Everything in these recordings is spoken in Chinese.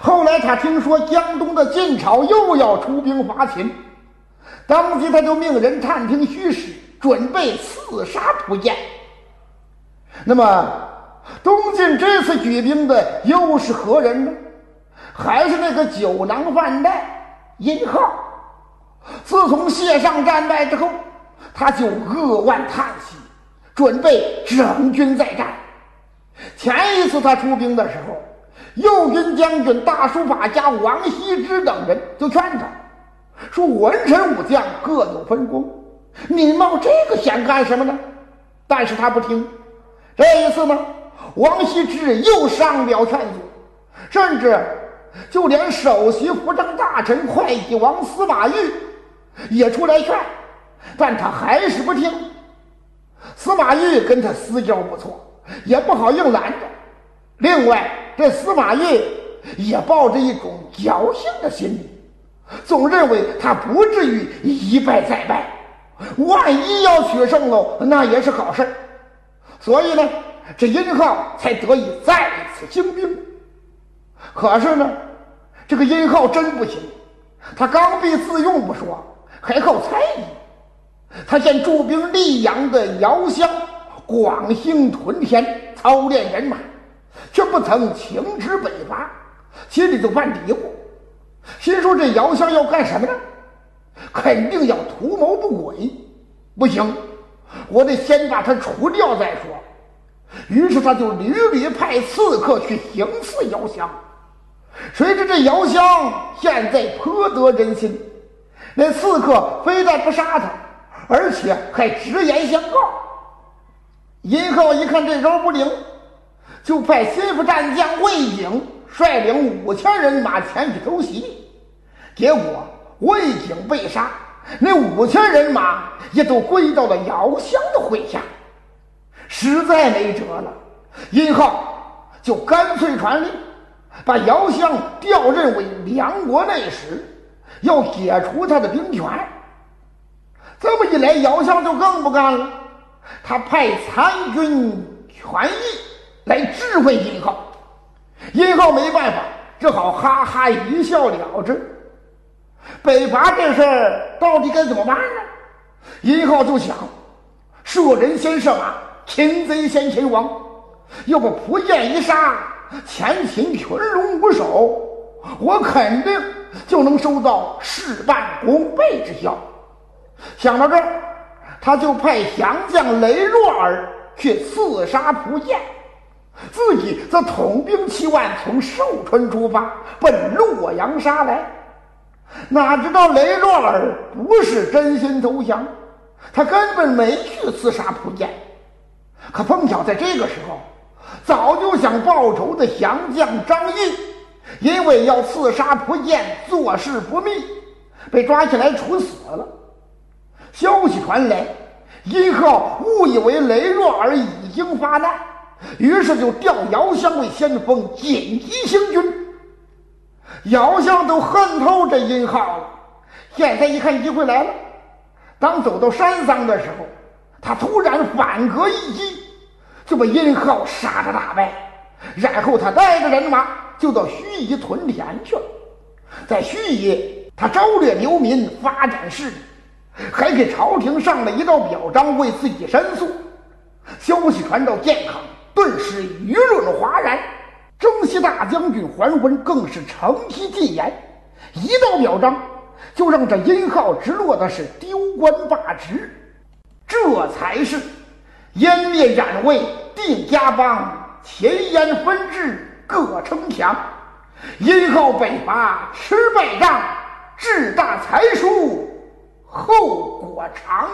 后来他听说江东的晋朝又要出兵伐秦，当即他就命人探听虚实，准备刺杀蒲剑。那么东晋这次举兵的又是何人呢？还是那个酒囊饭袋殷浩。自从谢上战败之后，他就扼腕叹息，准备整军再战。前一次他出兵的时候，右军将军大书法家王羲之等人就劝他说，文臣武将各有分工，你冒这个险干什么呢？但是他不听。这一次呢，王羲之又上表劝阻，甚至就连首席辅政大臣会稽王司马懿也出来劝，但他还是不听。司马懿跟他私交不错，也不好硬拦着。另外，这司马懿也抱着一种侥幸的心理，总认为他不至于一败再败，万一要取胜喽，那也是好事。所以呢，这殷浩才得以再次兴兵。可是呢，这个殷浩真不行，他刚愎自用不说，还靠猜疑。他先驻兵溧阳的遥乡、广兴屯田，操练人马，却不曾请旨北伐，心里就犯嘀咕，心说这遥乡要干什么呢？肯定要图谋不轨，不行，我得先把他除掉再说。于是他就屡屡派刺客去行刺遥乡。谁知这遥乡现在颇得人心，那刺客非但不杀他，而且还直言相告。殷浩一看这招不灵，就派心腹战将魏景率领5000人马前去偷袭。结果魏景被杀，那5000人马也都归到了遥乡的麾下。实在没辙了，殷浩就干脆传令，把遥乡调任为梁国内史，要解除他的兵权。这么一来，遥乡就更不干了，他派参军权益来质问殷浩。殷浩没办法，只好哈哈一笑了之。北伐这事儿到底该怎么办呢？殷浩就想，射人先射马，擒贼先擒王，要不蒲剑一杀，前秦群龙无首，我肯定就能收到事半功倍之效。想到这儿，他就派降将雷若儿去刺杀蒲剑，自己则统兵7万从寿春出发，奔洛阳杀来。哪知道雷若儿不是真心投降，他根本没去刺杀蒲剑。可碰巧在这个时候，早就想报仇的降将张毅，因为要刺杀蒲剑做事不密，被抓起来处死了。消息传来，殷浩误以为雷若儿已经发难，于是就调遥乡为先锋，紧急行军。遥乡都恨透这殷浩了，现在一看机会来了。当走到山桑的时候，他突然反戈一击，就把殷浩杀得大败。然后他带着人马就到盱眙屯田去了。在盱眙，他招掠流民，发展势力，还给朝廷上了一道表彰，为自己申诉。消息传到建康，顿时舆论哗然。征西大将军桓温更是成批进言，一道表彰就让这殷浩直落的是丢官罢职。这才是湮灭冉魏，定家邦，前燕分治，各称强。殷浩北伐吃败仗，志大才疏，后果长。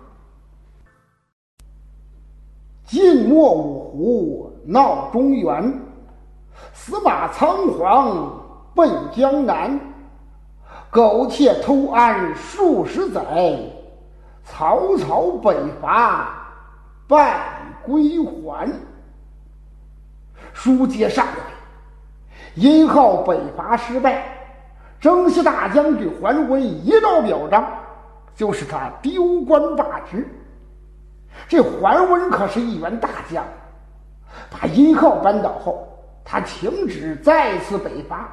晋末五胡闹中原，司马仓皇奔江南，苟且偷安数十载，草草北伐败归还。书接上回，殷浩北伐失败，征西大将军桓温一道表彰，就是他丢官罢职。这桓温可是一员大将，把殷浩扳倒后，他请旨再次北伐，